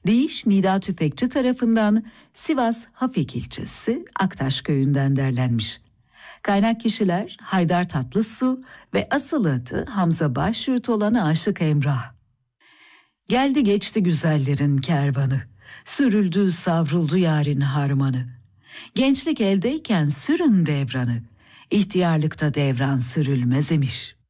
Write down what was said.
Deyiş Nida Tüfekçi tarafından Sivas Hafik ilçesi Aktaş köyünden derlenmiş. Kaynak kişiler Haydar Tatlısu ve asıl adı Hamza Başyurt olan Aşık Emrah. Geldi geçti güzellerin kervanı, sürüldü savruldu yarın harmanı. Gençlik eldeyken sürün devranı, ihtiyarlıkta devran sürülmez imiş.